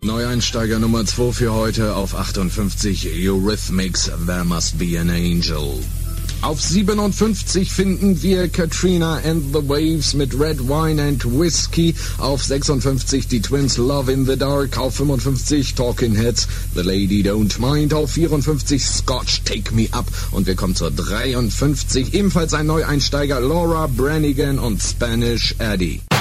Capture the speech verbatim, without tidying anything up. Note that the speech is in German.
Neueinsteiger Nummer zwei für heute auf achtundfünfzig, Eurythmics, There Must Be an Angel. Auf siebenundfünfzig finden wir Katrina and the Waves mit Red Wine and Whiskey. Auf sechsundfünfzig die Twins, Love in the Dark. Auf fünfundfünfzig Talking Heads, The Lady Don't Mind. Auf vierundfünfzig Scotch, Take Me Up. Und wir kommen zur dreiundfünfzig, ebenfalls ein Neueinsteiger, Laura Branigan und Spanish Eddie.